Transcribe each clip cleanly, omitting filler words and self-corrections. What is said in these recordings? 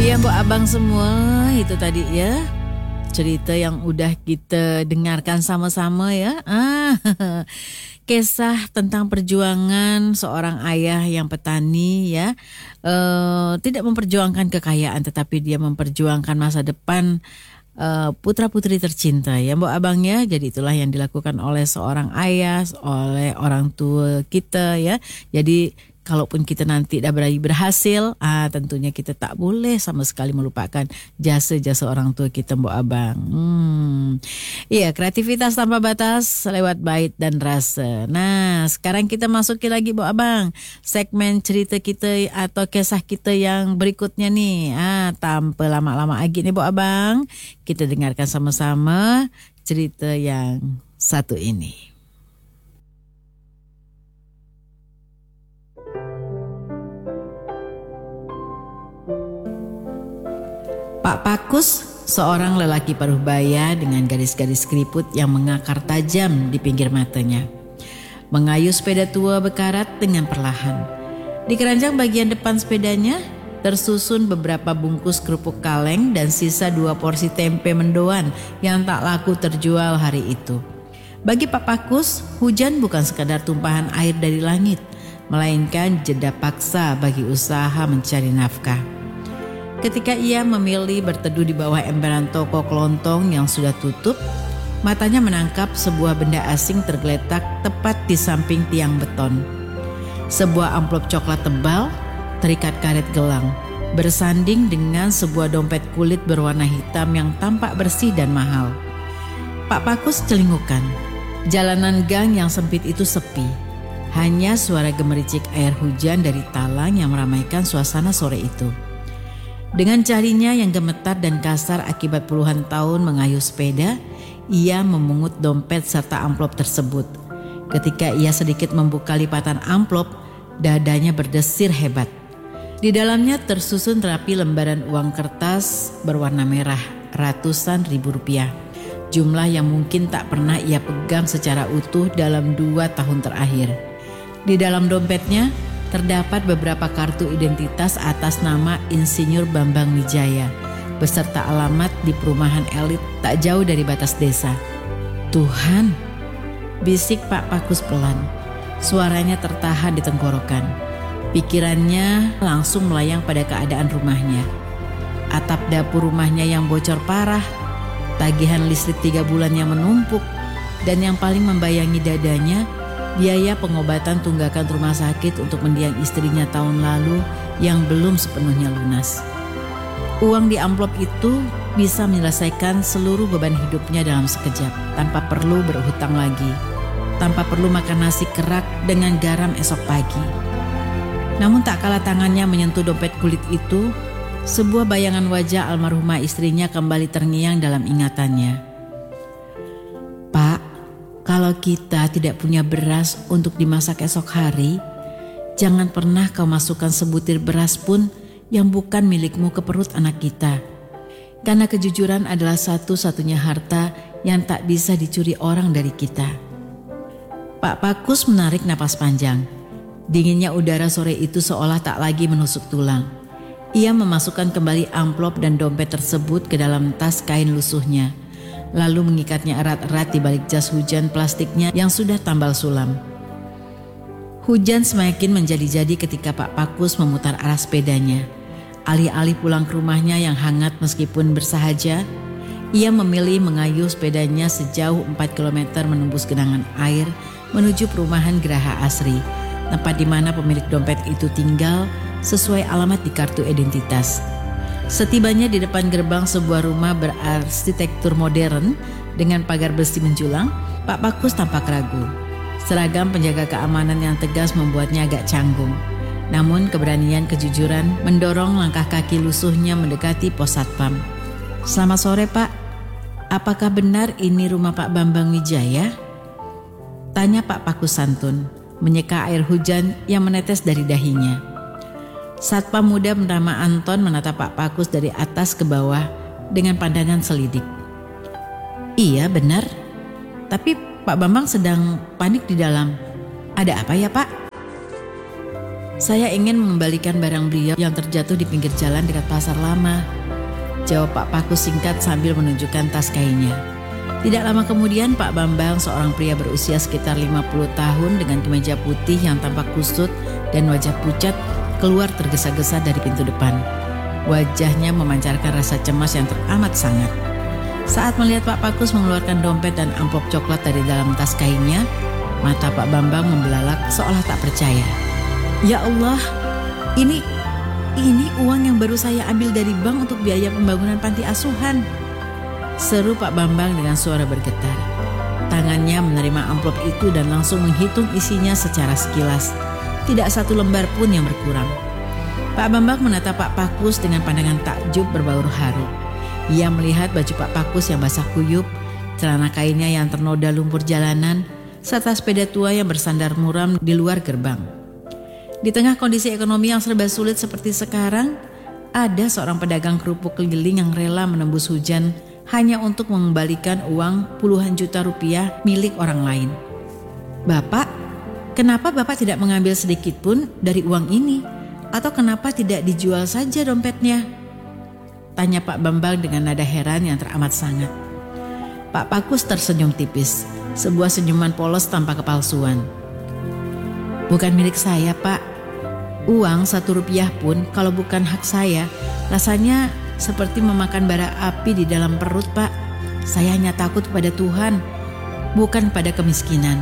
Ya Mbok Abang semua, itu tadi ya cerita yang udah kita dengarkan sama-sama ya. Kisah tentang perjuangan seorang ayah yang petani ya. Tidak memperjuangkan kekayaan tetapi dia memperjuangkan masa depan putra-putri tercinta ya Mbok Abang ya. Jadi itulah yang dilakukan oleh seorang ayah, oleh orang tua kita ya. Jadi kalaupun kita nanti dah berhasil, tentunya kita tak boleh sama sekali melupakan jasa-jasa orang tua kita Mbok Abang. Iya, kreativitas tanpa batas lewat bait dan rasa. Nah, sekarang kita masukin lagi Mbok Abang segmen cerita kita atau kisah kita yang berikutnya nih. Tanpa lama-lama lagi nih Mbok Abang, kita dengarkan sama-sama cerita yang satu ini. Pak Pakus, seorang lelaki paruh baya dengan garis-garis keriput yang mengakar tajam di pinggir matanya, mengayuh sepeda tua bekarat dengan perlahan. Di keranjang bagian depan sepedanya tersusun beberapa bungkus kerupuk kaleng dan sisa 2 porsi tempe mendoan yang tak laku terjual hari itu. Bagi Pak Pakus, hujan bukan sekadar tumpahan air dari langit, melainkan jeda paksa bagi usaha mencari nafkah. Ketika ia memilih berteduh di bawah emperan toko kelontong yang sudah tutup, matanya menangkap sebuah benda asing tergeletak tepat di samping tiang beton. Sebuah amplop coklat tebal, terikat karet gelang, bersanding dengan sebuah dompet kulit berwarna hitam yang tampak bersih dan mahal. Pak Pakus celingukan. Jalanan gang yang sempit itu sepi. Hanya suara gemericik air hujan dari talang yang meramaikan suasana sore itu. Dengan jarinya yang gemetar dan kasar akibat puluhan tahun mengayuh sepeda, ia memungut dompet serta amplop tersebut. Ketika ia sedikit membuka lipatan amplop, dadanya berdesir hebat. Di dalamnya tersusun rapi lembaran uang kertas berwarna merah, ratusan ribu rupiah. Jumlah yang mungkin tak pernah ia pegang secara utuh dalam 2 tahun terakhir. Di dalam dompetnya terdapat beberapa kartu identitas atas nama Insinyur Bambang Wijaya, beserta alamat di perumahan elit tak jauh dari batas desa. Tuhan, bisik Pak Pakus pelan. Suaranya tertahan di tenggorokan. Pikirannya langsung melayang pada keadaan rumahnya. Atap dapur rumahnya yang bocor parah, tagihan listrik 3 bulan yang menumpuk, dan yang paling membayangi dadanya, biaya pengobatan tunggakan rumah sakit untuk mendiang istrinya tahun lalu yang belum sepenuhnya lunas. Uang di amplop itu bisa menyelesaikan seluruh beban hidupnya dalam sekejap, tanpa perlu berhutang lagi, tanpa perlu makan nasi kerak dengan garam esok pagi. Namun tak kalah tangannya menyentuh dompet kulit itu, sebuah bayangan wajah almarhumah istrinya kembali terngiang dalam ingatannya. Pak, kalau kita tidak punya beras untuk dimasak esok hari, jangan pernah kau masukkan sebutir beras pun yang bukan milikmu ke perut anak kita. Karena kejujuran adalah satu-satunya harta yang tak bisa dicuri orang dari kita. Pak Pakus menarik napas panjang. Dinginnya udara sore itu seolah tak lagi menusuk tulang. Ia memasukkan kembali amplop dan dompet tersebut ke dalam tas kain lusuhnya, lalu mengikatnya erat-erat di balik jas hujan plastiknya yang sudah tambal sulam. Hujan semakin menjadi-jadi ketika Pak Pakus memutar arah sepedanya. Alih-alih pulang ke rumahnya yang hangat meskipun bersahaja, ia memilih mengayuh sepedanya sejauh 4 km menembus genangan air menuju perumahan Geraha Asri, tempat di mana pemilik dompet itu tinggal sesuai alamat di kartu identitas. Setibanya di depan gerbang sebuah rumah berarsitektur modern dengan pagar besi menjulang, Pak Pakus tampak ragu. Seragam penjaga keamanan yang tegas membuatnya agak canggung. Namun keberanian kejujuran mendorong langkah kaki lusuhnya mendekati pos satpam. Selamat sore Pak, apakah benar ini rumah Pak Bambang Wijaya? Tanya Pak Pakus santun, menyeka air hujan yang menetes dari dahinya. Satpam muda bernama Anton menatap Pak Pakus dari atas ke bawah dengan pandangan selidik. Iya benar, tapi Pak Bambang sedang panik di dalam. Ada apa ya Pak? Saya ingin mengembalikan barang beliau yang terjatuh di pinggir jalan dekat pasar lama, jawab Pak Pakus singkat sambil menunjukkan tas kainnya. Tidak lama kemudian Pak Bambang, seorang pria berusia sekitar 50 tahun dengan kemeja putih yang tampak kusut dan wajah pucat, keluar tergesa-gesa dari pintu depan. Wajahnya memancarkan rasa cemas yang teramat sangat. Saat melihat Pak Pakus mengeluarkan dompet dan amplop coklat dari dalam tas kainnya, mata Pak Bambang membelalak seolah tak percaya. Ya Allah, ini uang yang baru saya ambil dari bank untuk biaya pembangunan panti asuhan, seru Pak Bambang dengan suara bergetar. Tangannya menerima amplop itu dan langsung menghitung isinya secara sekilas. Tidak satu lembar pun yang berkurang. Pak Bambang menatap Pak Pakus dengan pandangan takjub berbaur haru. Ia melihat baju Pak Pakus yang basah kuyup, celana kainnya yang ternoda lumpur jalanan, serta sepeda tua yang bersandar muram di luar gerbang. Di tengah kondisi ekonomi yang serba sulit seperti sekarang, ada seorang pedagang kerupuk keliling yang rela menembus hujan hanya untuk mengembalikan uang puluhan juta rupiah milik orang lain. Bapak, kenapa Bapak tidak mengambil sedikit pun dari uang ini? Atau kenapa tidak dijual saja dompetnya? Tanya Pak Bambang dengan nada heran yang teramat sangat. Pak Pakus tersenyum tipis, sebuah senyuman polos tanpa kepalsuan. Bukan milik saya, Pak. Uang 1 rupiah pun kalau bukan hak saya, rasanya seperti memakan bara api di dalam perut, Pak. Saya hanya takut pada Tuhan, bukan pada kemiskinan.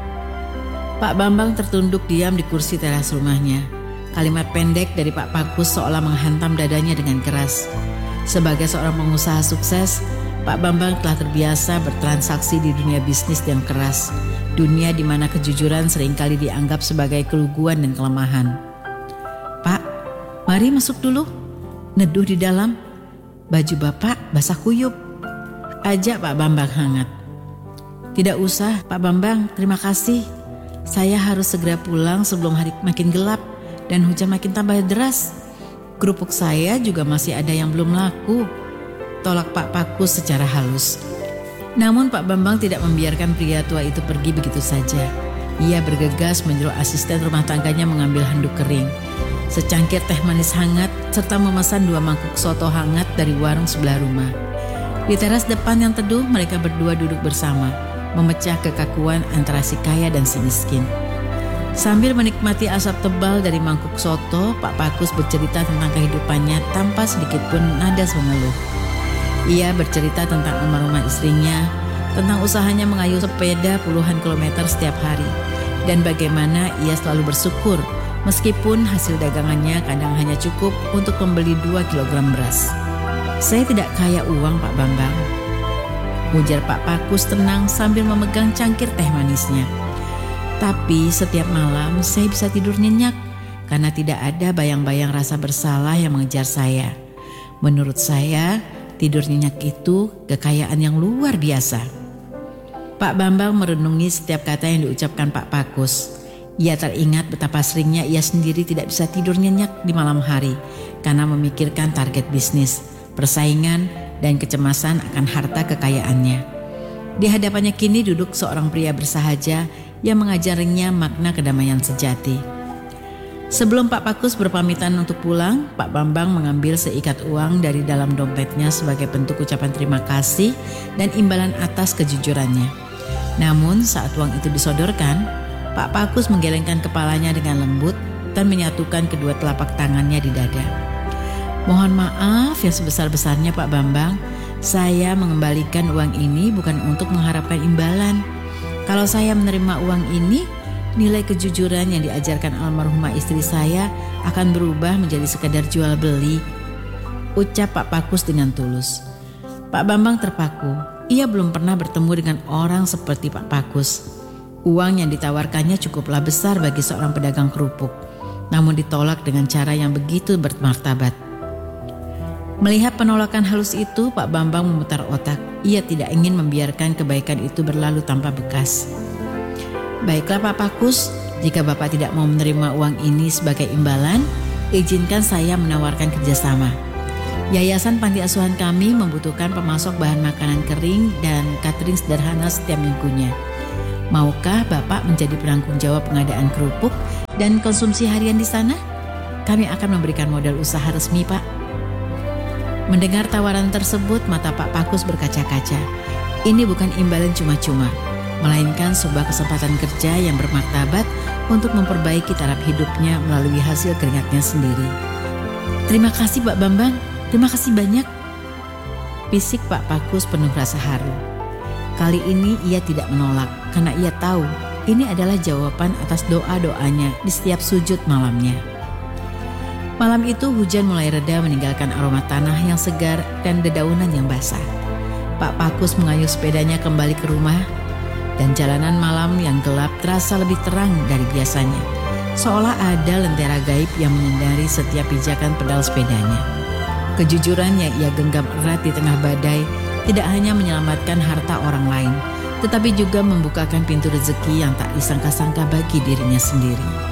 Pak Bambang tertunduk diam di kursi teras rumahnya. Kalimat pendek dari Pak Pakus seolah menghantam dadanya dengan keras. Sebagai seorang pengusaha sukses, Pak Bambang telah terbiasa bertransaksi di dunia bisnis yang keras. Dunia di mana kejujuran seringkali dianggap sebagai keluguan dan kelemahan. Pak, mari masuk dulu. Neduh di dalam. Baju Bapak basah kuyup, ajak Pak Bambang hangat. Tidak usah Pak Bambang, terima kasih. Saya harus segera pulang sebelum hari makin gelap dan hujan makin tambah deras. Kerupuk saya juga masih ada yang belum laku, tolak Pak Pakus secara halus. Namun Pak Bambang tidak membiarkan pria tua itu pergi begitu saja. Ia bergegas menyuruh asisten rumah tangganya mengambil handuk kering, secangkir teh manis hangat, serta memesan 2 mangkuk soto hangat dari warung sebelah rumah. Di teras depan yang teduh, mereka berdua duduk bersama, memecah kekakuan antara si kaya dan si miskin. Sambil menikmati asap tebal dari mangkuk soto, Pak Pakus bercerita tentang kehidupannya tanpa sedikit pun nada mengeluh. Ia bercerita tentang almarhumah istrinya, tentang usahanya mengayuh sepeda puluhan kilometer setiap hari, dan bagaimana ia selalu bersyukur meskipun hasil dagangannya kadang hanya cukup untuk membeli 2 kilogram beras. Saya tidak kaya uang, Pak Bambang, ujar Pak Pakus tenang sambil memegang cangkir teh manisnya. Tapi setiap malam saya bisa tidur nyenyak karena tidak ada bayang-bayang rasa bersalah yang mengejar saya. Menurut saya, tidur nyenyak itu kekayaan yang luar biasa. Pak Bambang merenungi setiap kata yang diucapkan Pak Pakus. Ia teringat betapa seringnya ia sendiri tidak bisa tidur nyenyak di malam hari karena memikirkan target bisnis, persaingan, dan kecemasan akan harta kekayaannya. Di hadapannya kini duduk seorang pria bersahaja yang mengajarinya makna kedamaian sejati. Sebelum Pak Pakus berpamitan untuk pulang, Pak Bambang mengambil seikat uang dari dalam dompetnya sebagai bentuk ucapan terima kasih dan imbalan atas kejujurannya. Namun saat uang itu disodorkan, Pak Pakus menggelengkan kepalanya dengan lembut dan menyatukan kedua telapak tangannya di dada. Mohon maaf yang sebesar-besarnya Pak Bambang, saya mengembalikan uang ini bukan untuk mengharapkan imbalan. Kalau saya menerima uang ini, nilai kejujuran yang diajarkan almarhumah istri saya akan berubah menjadi sekadar jual beli, ucap Pak Pakus dengan tulus. Pak Bambang terpaku, ia belum pernah bertemu dengan orang seperti Pak Pakus. Uang yang ditawarkannya cukuplah besar bagi seorang pedagang kerupuk, namun ditolak dengan cara yang begitu bermartabat. Melihat penolakan halus itu, Pak Bambang memutar otak. Ia tidak ingin membiarkan kebaikan itu berlalu tanpa bekas. Baiklah Pak Pakus, jika Bapak tidak mau menerima uang ini sebagai imbalan, izinkan saya menawarkan kerjasama. Yayasan Panti Asuhan kami membutuhkan pemasok bahan makanan kering dan catering sederhana setiap minggunya. Maukah Bapak menjadi penanggung jawab pengadaan kerupuk dan konsumsi harian di sana? Kami akan memberikan modal usaha resmi, Pak. Mendengar tawaran tersebut, mata Pak Pakus berkaca-kaca. Ini bukan imbalan cuma-cuma, melainkan sebuah kesempatan kerja yang bermartabat untuk memperbaiki taraf hidupnya melalui hasil keringatnya sendiri. Terima kasih Pak Bambang, terima kasih banyak. Bisik Pak Pakus penuh rasa haru. Kali ini ia tidak menolak karena ia tahu ini adalah jawaban atas doa-doanya di setiap sujud malamnya. Malam itu hujan mulai reda meninggalkan aroma tanah yang segar dan dedaunan yang basah. Pak Pakus mengayuh sepedanya kembali ke rumah dan jalanan malam yang gelap terasa lebih terang dari biasanya. Seolah ada lentera gaib yang menyinari setiap pijakan pedal sepedanya. Kejujuran yang ia genggam erat di tengah badai tidak hanya menyelamatkan harta orang lain, tetapi juga membukakan pintu rezeki yang tak disangka-sangka bagi dirinya sendiri.